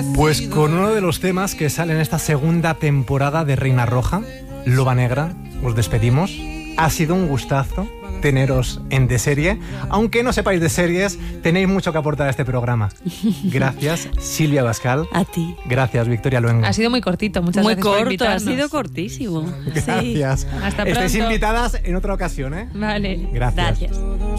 Pues con uno de los temas que sale en esta segunda temporada de Reina Roja, Loba Negra, os despedimos. Ha sido un gustazo teneros en De Serie. Aunque no sepáis de series, tenéis mucho que aportar a este programa. Gracias, Silvia Abascal. A ti. Gracias, Victoria Luengo. Ha sido muy cortito, muchas gracias por invitarnos. Ha sido cortísimo. Gracias. Hasta pronto. Estáis invitadas en otra ocasión, ¿eh? Vale. Gracias. Gracias.